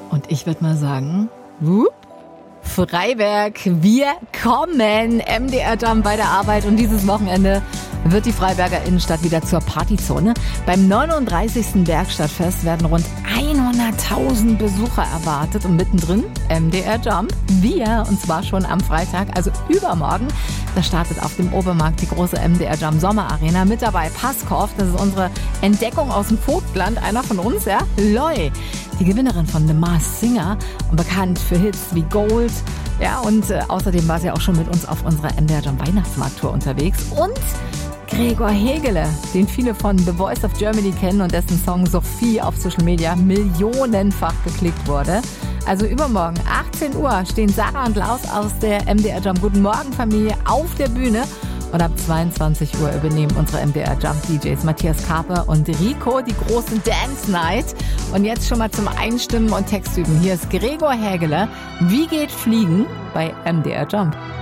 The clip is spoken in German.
Und ich würde mal sagen, Freiberg, wir kommen. MDR Jump bei der Arbeit und dieses Wochenende wird die Freiberger Innenstadt wieder zur Partyzone. Beim 39. Bergstadtfest werden rund 100.000 Besucher erwartet und mittendrin MDR Jump. Wir, und zwar schon am Freitag, also übermorgen. Da startet auf dem Obermarkt die große MDR Jump Sommerarena. Mit dabei Paskov, das ist unsere Entdeckung aus dem Vogtland, einer von uns, ja, Loy. Die Gewinnerin von The Masked Singer und bekannt für Hits wie Gold. Ja, und außerdem war sie auch schon mit uns auf unserer MDR Jump Weihnachtsmarkttour unterwegs. Und Gregor Hegele, den viele von The Voice of Germany kennen und dessen Song Sophie auf Social Media millionenfach geklickt wurde. Also übermorgen, 18 Uhr, stehen Sarah und Klaus aus der MDR Jump Guten Morgen Familie auf der Bühne. Und ab 22 Uhr übernehmen unsere MDR Jump DJs Matthias Karpe und Rico die große Dance Night. Und jetzt schon mal zum Einstimmen und Textüben. Hier ist Gregor Hegele. Wie geht Fliegen bei MDR Jump?